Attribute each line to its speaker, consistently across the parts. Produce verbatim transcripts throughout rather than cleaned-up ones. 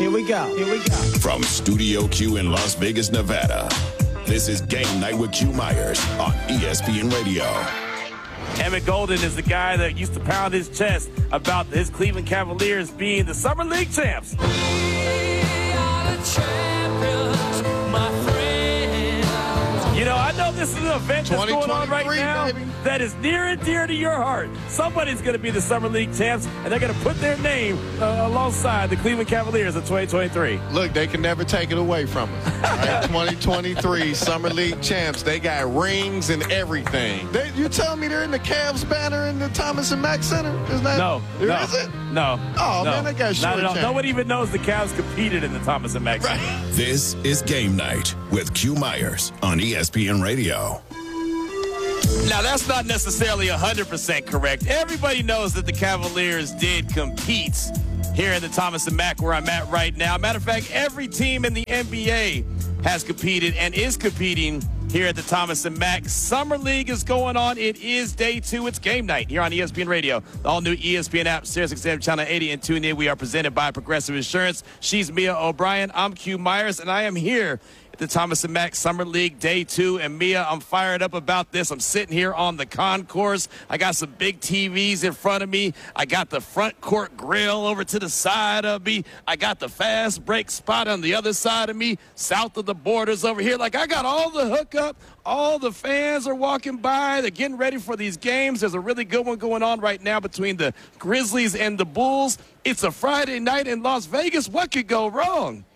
Speaker 1: Here we go. Here we go.
Speaker 2: From Studio Q in Las Vegas, Nevada, this is Game Night with Q Myers on E S P N Radio.
Speaker 3: Emmett Golden is the guy that used to pound his chest about his Cleveland Cavaliers being the Summer League champs.
Speaker 4: We are the champions, my friend.
Speaker 3: You know, I know this is an event that's going on right now
Speaker 5: baby.
Speaker 3: that is near and dear to your heart. Somebody's going to be the Summer League champs, and they're going to put their name uh, alongside the Cleveland Cavaliers of twenty twenty-three.
Speaker 5: Look, they can never take it away from us. Right? twenty twenty-three Summer League champs. They got rings and everything. They, you telling me they're in the Cavs banner in the Thomas and Mack Center? Is that,
Speaker 3: No,
Speaker 5: there
Speaker 3: no,
Speaker 5: is it?
Speaker 3: no.
Speaker 5: Oh,
Speaker 3: no.
Speaker 5: man, they got
Speaker 3: Not at all.
Speaker 5: shortchanged.
Speaker 3: No one even knows the Cavs competed in the Thomas and Mack Center.
Speaker 5: Right.
Speaker 2: This is Game Night with Q Myers on E S P N Radio.
Speaker 3: Now, that's not necessarily one hundred percent correct. Everybody knows that the Cavaliers did compete here in the Thomas and Mack, where I'm at right now. Matter of fact, every team in the N B A has competed and is competing here at the Thomas and Mack. Summer League is going on. It is day two. It's Game Night here on E S P N Radio. The all-new E S P N app, Sirius X M Channel eighty, and tune in. We are presented by Progressive Insurance. She's Mia O'Brien. I'm Q Myers, and I am here at the Thomas and Mack Summer League Day two. And Mia, I'm fired up about this. I'm sitting here on the concourse. I got some big T Vs in front of me. I got the front court grill over to the side of me. I got the fast break spot on the other side of me, south of the borders over here. Like, I got all the hookup. All the fans are walking by. They're getting ready for these games. There's a really good one going on right now between the Grizzlies and the Bulls. It's a Friday night in Las Vegas. What could go wrong?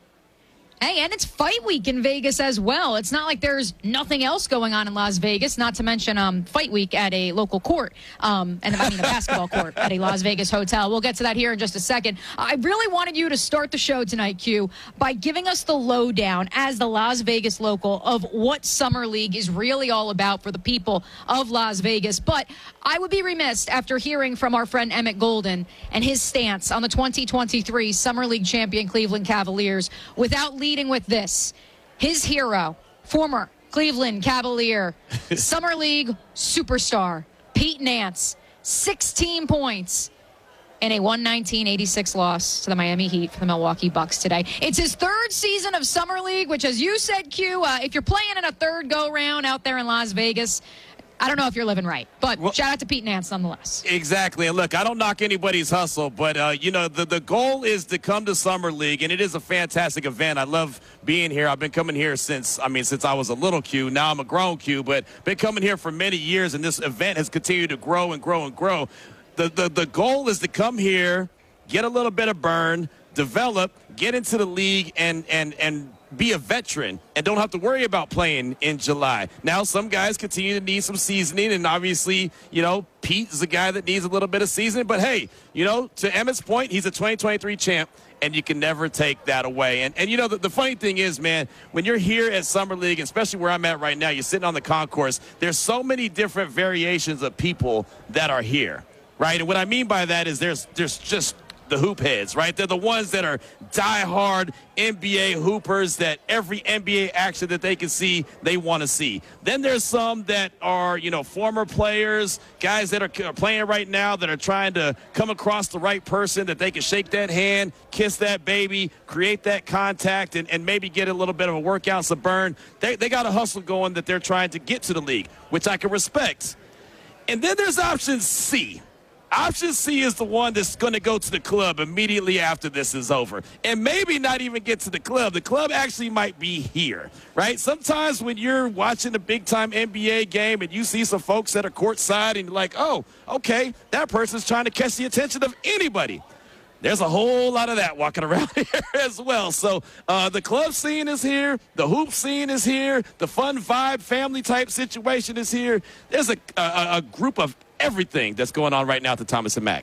Speaker 6: Hey, and it's fight week in Vegas as well. It's not like there's nothing else going on in Las Vegas, not to mention um, fight week at a local court, um, and I mean a basketball court at a Las Vegas hotel. We'll get to that here in just a second. I really wanted you to start the show tonight, Q, by giving us the lowdown as the Las Vegas local of what Summer League is really all about for the people of Las Vegas. But I would be remiss after hearing from our friend Emmett Golden and his stance on the twenty twenty-three Summer League champion Cleveland Cavaliers without leading with this. His hero, former Cleveland Cavalier, Summer League superstar, Pete Nance, sixteen points in a one nineteen eighty-six loss to the Miami Heat for the Milwaukee Bucks today. It's his third season of Summer League, which, as you said, Q, uh, if you're playing in a third go-round out there in Las Vegas, I don't know if you're living right, but well, shout out to Pete Nance nonetheless.
Speaker 3: Exactly. And look, I don't knock anybody's hustle, but, uh, you know, the, the goal is to come to Summer League, and it is a fantastic event. I love being here. I've been coming here since, I mean, since I was a little Q. Now I'm a grown Q, but been coming here for many years, and this event has continued to grow and grow and grow. The, the, the goal is to come here, get a little bit of burn, develop, get into the league, and and and be a veteran and don't have to worry about playing in July. Now, some guys continue to need some seasoning, and obviously, you know, Pete is a guy that needs a little bit of seasoning. But, hey, you know, to Emmett's point, he's a twenty twenty-three champ, and you can never take that away. And, and you know, the, the funny thing is, man, when you're here at Summer League, especially where I'm at right now, you're sitting on the concourse, there's so many different variations of people that are here, right? And what I mean by that is there's there's just the hoop heads, right? They're the ones that are diehard N B A hoopers that every N B A action that they can see, they want to see. Then there's some that are, you know, former players, guys that are playing right now that are trying to come across the right person that they can shake that hand, kiss that baby, create that contact, and, and maybe get a little bit of a workout, some burn. They, they got a hustle going that they're trying to get to the league, which I can respect. And then there's option C. Option C is the one that's going to go to the club immediately after this is over. And maybe not even get to the club. The club actually might be here, right? Sometimes when you're watching a big-time N B A game and you see some folks that are courtside and you're like, oh, okay, that person's trying to catch the attention of anybody. There's a whole lot of that walking around here as well. So uh, the club scene is here. The hoop scene is here. The fun vibe family type situation is here. There's a, a, a group of everything that's going on right now at the Thomas and Mack.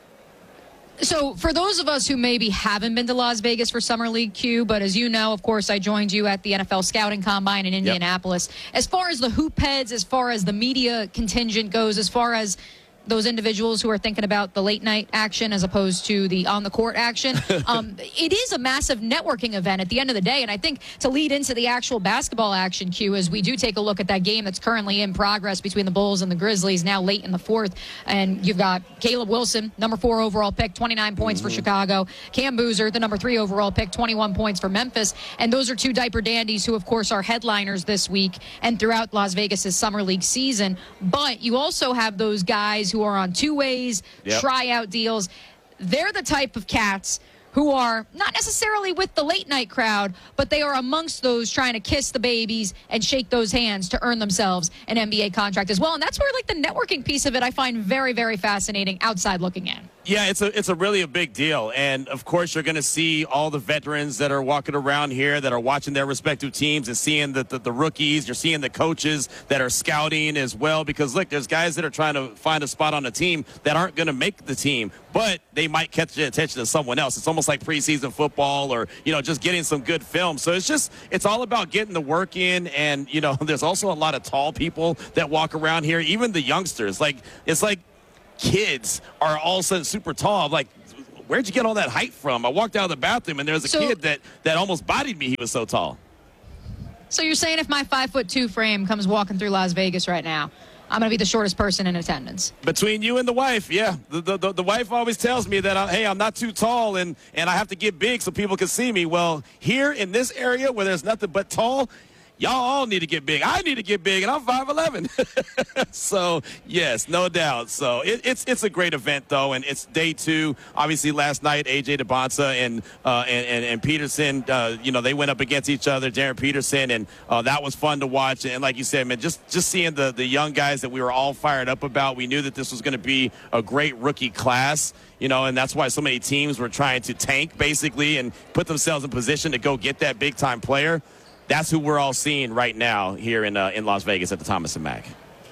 Speaker 6: So for those of us who maybe haven't been to Las Vegas for Summer League, Q, but as you know, of course, I joined you at the N F L Scouting Combine in Indianapolis. Yep. As far as the hoop heads, as far as the media contingent goes, as far as those individuals who are thinking about the late night action as opposed to the on the court action. um, it is a massive networking event at the end of the day. And I think to lead into the actual basketball action, Q, as we do take a look at that game that's currently in progress between the Bulls and the Grizzlies, now late in the fourth. And you've got Caleb Wilson, number four overall pick, twenty-nine points mm-hmm. for Chicago. Cam Boozer, the number three overall pick, twenty-one points for Memphis. And those are two diaper dandies who, of course, are headliners this week and throughout Las Vegas's Summer League season. But you also have those guys who are on two ways, yep. tryout deals. They're the type of cats who are not necessarily with the late night crowd, but they are amongst those trying to kiss the babies and shake those hands to earn themselves an N B A contract as well. And that's where, like, the networking piece of it I find very, very fascinating outside looking in.
Speaker 3: Yeah, it's a it's a really a big deal. And, of course, you're going to see all the veterans that are walking around here that are watching their respective teams and seeing the, the, the rookies. You're seeing the coaches that are scouting as well because, look, there's guys that are trying to find a spot on a team that aren't going to make the team, but they might catch the attention of someone else. It's almost like preseason football or, you know, just getting some good film. So it's just it's all about getting the work in. And, you know, there's also a lot of tall people that walk around here, even the youngsters. Like, it's like, kids are all of a sudden super tall. I'm like, where'd you get all that height from? I walked out of the bathroom and there was a so, kid that, that almost bodied me. He was so tall.
Speaker 6: So you're saying if my five foot two frame comes walking through Las Vegas right now, I'm going to be the shortest person in attendance?
Speaker 3: Between you and the wife, yeah. The the, the, the wife always tells me that, I, hey, I'm not too tall and, and I have to get big so people can see me. Well, here in this area where there's nothing but tall, y'all all need to get big. I need to get big, and I'm five eleven. So, yes, no doubt. So, it, it's it's a great event, though, and it's day two. Obviously, last night, A J DeBonsa and uh, and, and, and Peterson, uh, you know, they went up against each other, Darren Peterson, and uh, that was fun to watch. And like you said, man, just, just seeing the, the young guys that we were all fired up about, we knew that this was going to be a great rookie class. You know, and that's why so many teams were trying to tank, basically, and put themselves in position to go get that big-time player. That's who we're all seeing right now here in uh, in Las Vegas at the Thomas and Mack.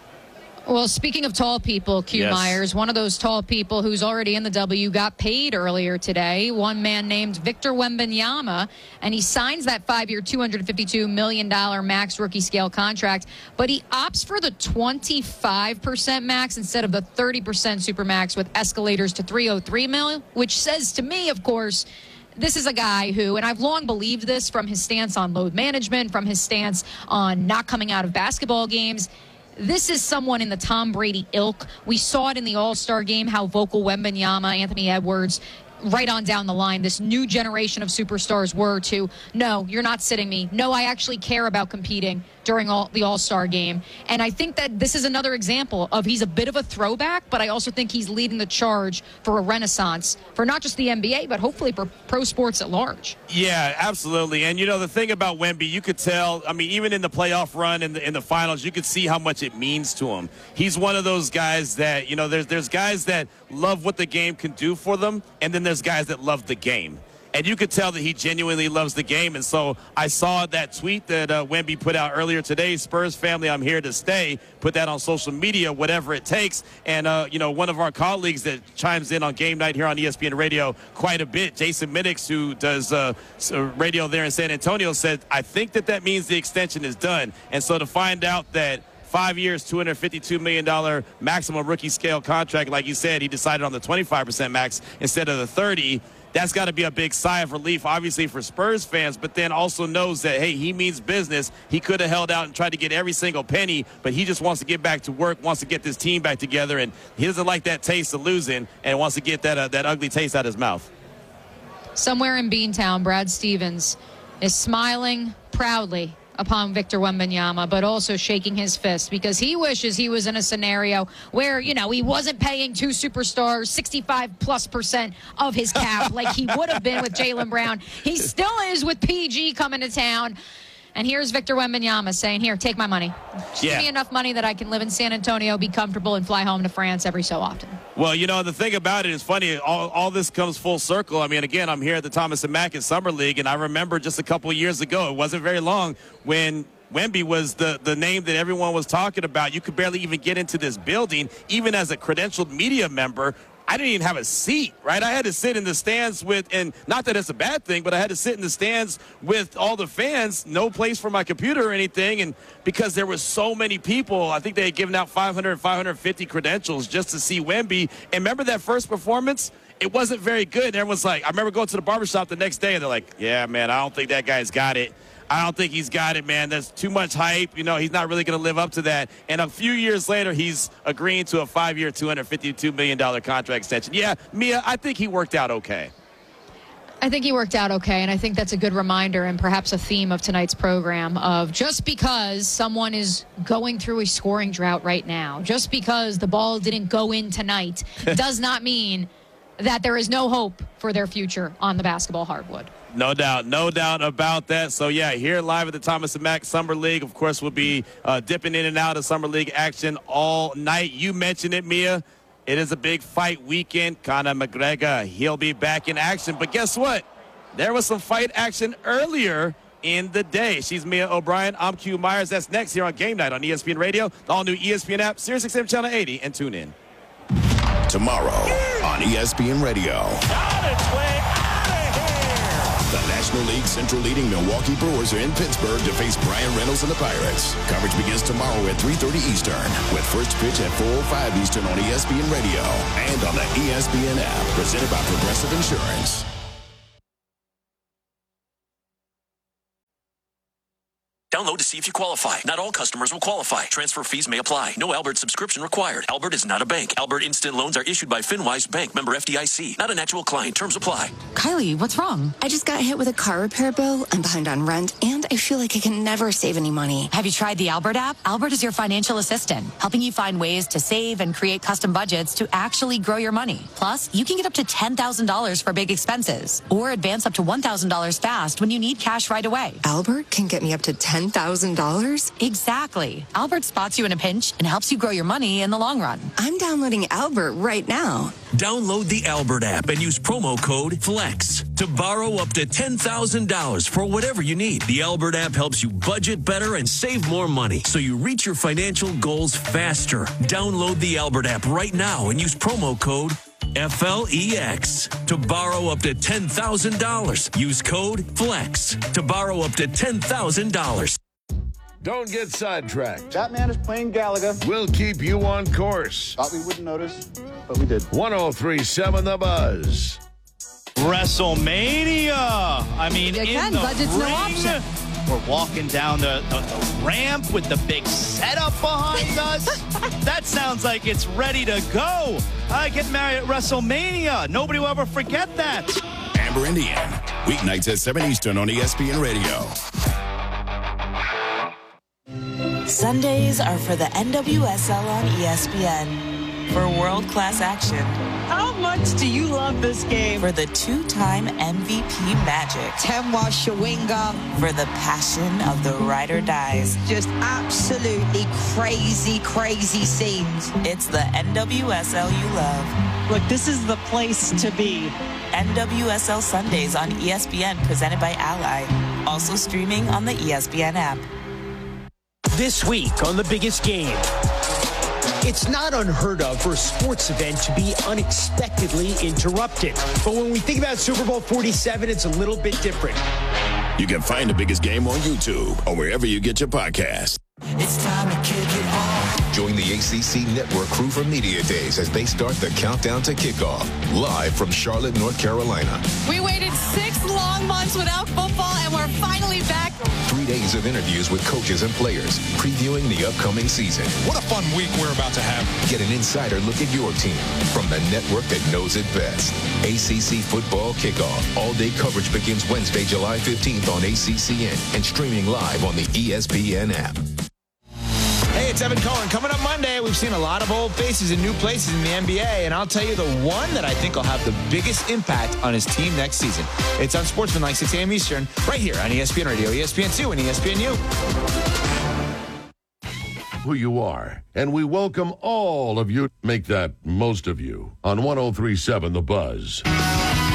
Speaker 6: Well, speaking of tall people, Q
Speaker 3: yes.
Speaker 6: Myers, one of those tall people who's already in the W got paid earlier today. One man named Victor Wembanyama, and he signs that five-year, two hundred fifty-two million dollars max rookie scale contract, but he opts for the twenty-five percent max instead of the thirty percent supermax with escalators to three hundred three million, which says to me, of course, this is a guy who, and I've long believed this from his stance on load management, from his stance on not coming out of basketball games, this is someone in the Tom Brady ilk. We saw it in the All-Star game, how vocal Wembanyama, Anthony Edwards, right on down the line, this new generation of superstars were to, no, you're not sitting me. No, I actually care about competing during all, the All-Star game. And I think that this is another example of he's a bit of a throwback, but I also think he's leading the charge for a renaissance for not just the N B A, but hopefully for pro sports at large.
Speaker 3: Yeah, absolutely. And, you know, the thing about Wemby, you could tell, I mean, even in the playoff run in the, in the finals, you could see how much it means to him. He's one of those guys that, you know, there's, there's guys that love what the game can do for them, and then there's guys that love the game. And you could tell that he genuinely loves the game. And so I saw that tweet that uh, Wemby put out earlier today, Spurs family, I'm here to stay. Put that on social media, whatever it takes. And, uh, you know, one of our colleagues that chimes in on game night here on E S P N Radio quite a bit, Jason Minix, who does uh, radio there in San Antonio, said, I think that that means the extension is done. And so to find out that five years, two hundred fifty-two million dollars maximum rookie scale contract, like you said, he decided on the twenty-five percent max instead of the thirty. That's got to be a big sigh of relief, obviously, for Spurs fans, but then also knows that, hey, he means business. He could have held out and tried to get every single penny, but he just wants to get back to work, wants to get this team back together, and he doesn't like that taste of losing and wants to get that uh, that ugly taste out of his mouth.
Speaker 6: Somewhere in Beantown, Brad Stevens is smiling proudly upon Victor Wembanyama, but also shaking his fist because he wishes he was in a scenario where, you know, he wasn't paying two superstars sixty-five plus percent of his cap like he would have been with Jaylen Brown. He still is with P G coming to town. And here's Victor Wembanyama saying, here, take my money. Just
Speaker 3: yeah.
Speaker 6: give me enough money that I can live in San Antonio, be comfortable, and fly home to France every so often.
Speaker 3: Well, you know, the thing about it is funny. All, all this comes full circle. I mean, again, I'm here at the Thomas and Mack in Summer League, and I remember just a couple of years ago, it wasn't very long, when Wemby was the, the name that everyone was talking about. You could barely even get into this building, even as a credentialed media member. I didn't even have a seat, right? I had to sit in the stands with, and not that it's a bad thing, but I had to sit in the stands with all the fans, no place for my computer or anything. And because there were so many people, I think they had given out five hundred, five hundred fifty credentials just to see Wemby. And remember that first performance? It wasn't very good. And everyone's like, I remember going to the barbershop the next day, and they're like, yeah, man, I don't think that guy's got it. I don't think he's got it, man. There's too much hype. You know, he's not really going to live up to that. And a few years later, he's agreeing to a five-year, two hundred fifty-two million dollars contract extension. Yeah, Mia, I think he worked out okay.
Speaker 6: I think he worked out okay, and I think that's a good reminder and perhaps a theme of tonight's program of just because someone is going through a scoring drought right now, just because the ball didn't go in tonight, does not mean that there is no hope for their future on the basketball hardwood.
Speaker 3: No doubt, no doubt about that. So, yeah, here live at the Thomas and Mack Summer League. Of course, we'll be uh, dipping in and out of Summer League action all night. You mentioned it, Mia. It is a big fight weekend. Conor McGregor, he'll be back in action. But guess what? There was some fight action earlier in the day. She's Mia O'Brien. I'm Q Myers. That's next here on Game Night on E S P N Radio, the all-new E S P N app, Sirius X M Channel eighty, and tune in.
Speaker 2: Tomorrow on E S P N Radio.
Speaker 4: On its way out of here.
Speaker 2: The National League Central leading Milwaukee Brewers are in Pittsburgh to face Brian Reynolds and the Pirates. Coverage begins tomorrow at three thirty Eastern with first pitch at four oh five Eastern on E S P N Radio and on the E S P N app, presented by Progressive Insurance.
Speaker 1: Download to see if you qualify. Not all customers will qualify. Transfer fees may apply. No Albert subscription required. Albert is not a bank. Albert Instant Loans are issued by FinWise Bank, member F D I C. Not an actual client. Terms apply.
Speaker 7: Kylie, what's wrong?
Speaker 8: I just got hit with a car repair bill. I'm behind on rent, and I feel like I can never save any money.
Speaker 7: Have you tried the Albert app? Albert is your financial assistant, helping you find ways to save and create custom budgets to actually grow your money. Plus, you can get up to ten thousand dollars for big expenses or advance up to one thousand dollars fast when you need cash right away.
Speaker 8: Albert can get me up to ten thousand dollars?
Speaker 7: Exactly. Albert spots you in a pinch and helps you grow your money in the long run.
Speaker 8: I'm downloading Albert right now.
Speaker 1: Download the Albert app and use promo code FLEX to borrow up to ten thousand dollars for whatever you need. The Albert app helps you budget better and save more money so you reach your financial goals faster. Download the Albert app right now and use promo code F L E X to borrow up to ten thousand dollars. Use code FLEX to borrow up to ten thousand dollars.
Speaker 9: Don't get sidetracked.
Speaker 10: That man is playing Galaga.
Speaker 9: We'll keep you on course.
Speaker 10: Thought we wouldn't notice, but we did.
Speaker 9: one oh three point seven The Buzz.
Speaker 11: WrestleMania. I mean,
Speaker 6: Again,
Speaker 11: in the
Speaker 6: budget's
Speaker 11: ring,
Speaker 6: no option.
Speaker 11: we're walking down the, the, the ramp with the big setup behind us. That sounds like it's ready to go. I get married at WrestleMania. Nobody will ever forget that.
Speaker 2: Amber Indian, weeknights at seven Eastern on E S P N Radio.
Speaker 12: Sundays are for the N W S L on E S P N. For world-class action.
Speaker 13: How much do you love this game?
Speaker 12: For the two-time M V P magic.
Speaker 13: Temwa Shawinga.
Speaker 12: For the passion of the ride or dies.
Speaker 13: Just absolutely crazy, crazy scenes.
Speaker 12: It's the N W S L you love.
Speaker 13: Look, this is the place to be.
Speaker 12: N W S L Sundays on E S P N, presented by Ally. Also streaming on the E S P N app.
Speaker 14: This week on The Biggest Game, it's not unheard of for a sports event to be unexpectedly interrupted. But when we think about Super Bowl forty-seven, it's a little bit different.
Speaker 2: You can find The Biggest Game on YouTube or wherever you get your podcast.
Speaker 4: It's time to kick it off.
Speaker 15: Join the A C C Network crew for Media Days as they start the countdown to kickoff. Live from Charlotte, North Carolina.
Speaker 16: We waited six long months without football, and we're finally back.
Speaker 15: Three days of interviews with coaches and players, previewing the upcoming season.
Speaker 17: What a fun week we're about to have.
Speaker 15: Get an insider look at your team from the network that knows it best. A C C Football Kickoff. All-day coverage begins Wednesday, July fifteenth on A C C N and streaming live on the E S P N app.
Speaker 18: Hey, it's Evan Cohen. Coming up Monday, we've seen a lot of old faces in new places in the N B A, and I'll tell you the one that I think will have the biggest impact on his team next season. It's on Sportsmanlike, six a.m. Eastern, right here on E S P N Radio, E S P N two, and E S P N U.
Speaker 9: Who you are, and we welcome all of you. Make that most of you on one oh three point seven The Buzz.